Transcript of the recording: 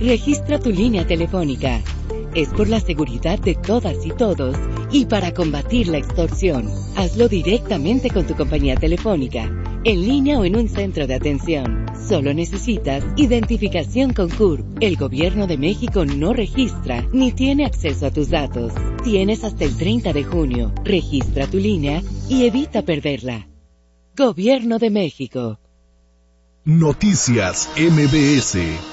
Registra tu línea telefónica. Es por la seguridad de todas y todos y para combatir la extorsión. Hazlo directamente con tu compañía telefónica, en línea o en un centro de atención. Solo necesitas identificación con CURP. El Gobierno de México no registra ni tiene acceso a tus datos. Tienes hasta el 30 de junio. Registra tu línea y evita perderla. Gobierno de México. Noticias MBS.